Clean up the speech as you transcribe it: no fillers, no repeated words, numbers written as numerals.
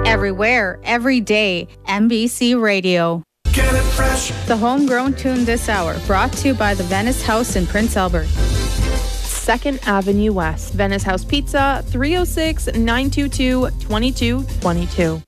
Everywhere, every day, MBC Radio. Get it fresh. The homegrown tune this hour, brought to you by the Venice House in Prince Albert. 2nd Avenue West, Venice House Pizza, 306-922-2222.